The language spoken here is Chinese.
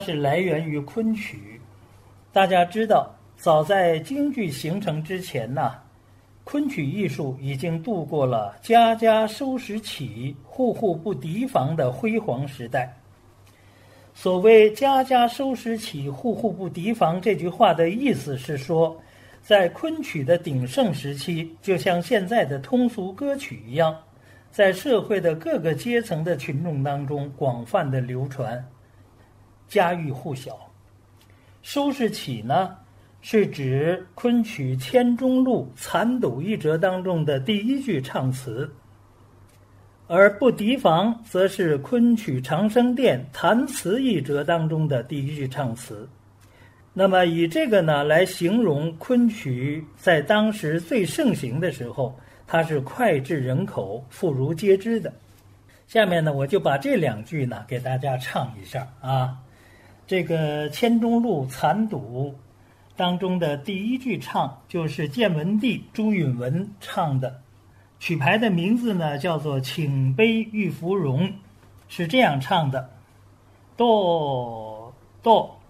是来源于昆曲。大家知道，早在京剧形成之前呢，昆曲艺术已经度过了家家收拾起，户户不提防的辉煌时代。所谓家家收拾起，户户不提防这句话的意思是说，在昆曲的鼎盛时期，就像现在的通俗歌曲一样，在社会的各个阶层的群众当中广泛的流传，家喻户晓。收拾起呢，是指昆曲《千钟录·残赌一折》当中的第一句唱词，而不提防则是昆曲《长生殿·弹词一折》当中的第一句唱词。那么以这个呢来形容昆曲在当时最盛行的时候，它是脍炙人口，妇孺皆知的。下面呢，我就把这两句呢给大家唱一下啊。这个《千钟录·残赌》当中的第一句唱就是建文帝朱允文唱的，曲牌的名字呢叫做《请杯玉芙蓉》，是这样唱的：哆哆